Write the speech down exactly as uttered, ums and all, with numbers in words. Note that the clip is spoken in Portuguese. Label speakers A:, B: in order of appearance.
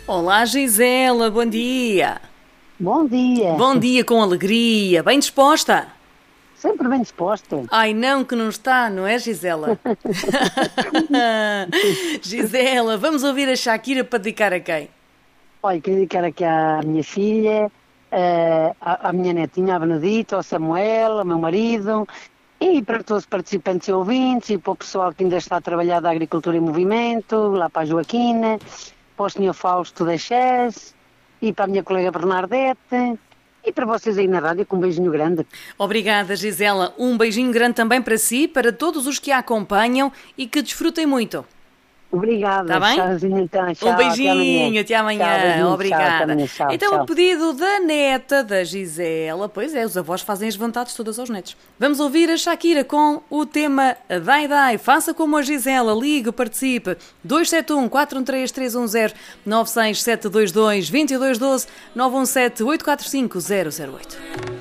A: Olá, Gisela, bom dia.
B: Bom dia.
A: Bom dia com alegria. Bem disposta?
B: Sempre bem disposta.
A: Ai, não que não está, não é, Gisela? Gisela, vamos ouvir a Shakira para dedicar a quem?
B: Olha, queria dedicar aqui à minha filha, eh, à, à minha netinha, à Benedita, ao Samuel, ao meu marido, e para todos os participantes e ouvintes, e para o pessoal que ainda está a trabalhar da Agricultura em Movimento, lá para a Joaquina, para o senhor Fausto da Chess, e para a minha colega Bernardete, e para vocês aí na rádio, com um beijinho grande.
A: Obrigada, Gisela. Um beijinho grande também para si, para todos os que a acompanham e que desfrutem muito.
B: Obrigada.
A: Está bem?
B: Tchauzinho, então. Tchau,
A: Um beijinho, até amanhã.
B: Tchau, beijinho,
A: Obrigada.
B: Tchau, até amanhã. Tchau,
A: então,
B: tchau.
A: o pedido da neta da Gisela, pois é, os avós fazem as vontades todas aos netos. Vamos ouvir a Shakira com o tema Dai Dai. Faça como a Gisela, ligue, participe. dois sete um, quatro um três, três um zero, nove seis sete dois dois, dois dois um dois, nove um sete, oito quatro cinco, zero zero oito.